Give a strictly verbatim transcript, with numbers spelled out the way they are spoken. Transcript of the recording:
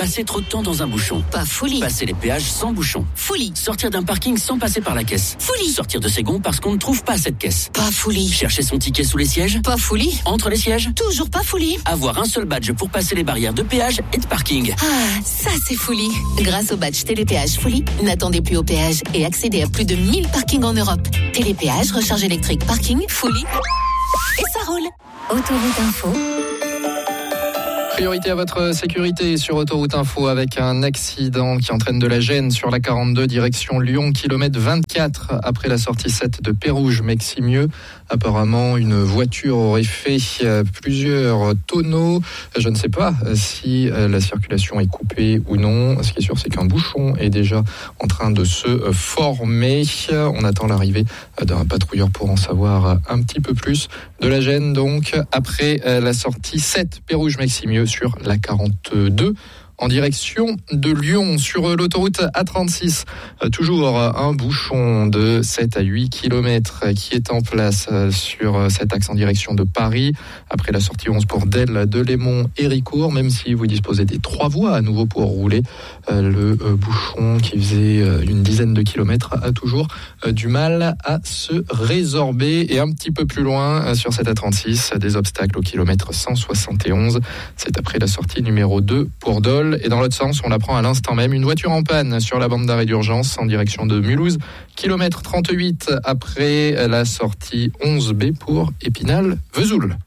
Passer trop de temps dans un bouchon. Pas folie. Passer les péages sans bouchon. Folie. Sortir d'un parking sans passer par la caisse. Folie. Sortir de ses gonds parce qu'on ne trouve pas cette caisse. Pas folie. Chercher son ticket sous les sièges. Pas folie. Entre les sièges. Toujours pas folie. Avoir un seul badge pour passer les barrières de péage et de parking. Ah, ça c'est folie. Grâce au badge Télépéage Folie, n'attendez plus au péage et accédez à plus de mille parkings en Europe. Télépéage, recharge électrique, parking, Folie. Et ça roule. Autoroute Info. Priorité à votre sécurité sur Autoroute Info avec un accident qui entraîne de la gêne sur la quarante-deux direction Lyon, kilomètre vingt-quatre après la sortie sept de Pérouge-Meximieux. Apparemment, une voiture aurait fait plusieurs tonneaux. Je ne sais pas si la circulation est coupée ou non. Ce qui est sûr, c'est qu'un bouchon est déjà en train de se former. On attend l'arrivée d'un patrouilleur pour en savoir un petit peu plus. De la gêne, donc, après la sortie sept Pérouge-Meximieux sur la quarante-deux. En direction de Lyon, sur l'autoroute A trente-six, toujours un bouchon de sept à huit kilomètres qui est en place sur cet axe en direction de Paris. Après la sortie onze pour Delle, Delémont et Ricourt, même si vous disposez des trois voies à nouveau pour rouler, le bouchon qui faisait une dizaine de kilomètres a toujours du mal à se résorber. Et un petit peu plus loin, sur cette A trente-six, des obstacles au kilomètre cent soixante et onze. C'est après la sortie numéro deux pour Dole. Et dans l'autre sens, on apprend à l'instant même une voiture en panne sur la bande d'arrêt d'urgence en direction de Mulhouse, kilomètre trente-huit après la sortie onze B pour Épinal-Vesoul.